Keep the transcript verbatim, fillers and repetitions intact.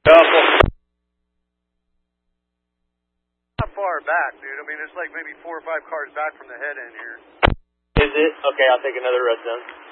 Not far back, dude. I mean, it's like maybe four or five cars back from the head end here. Is it? Okay, I'll take another rest down.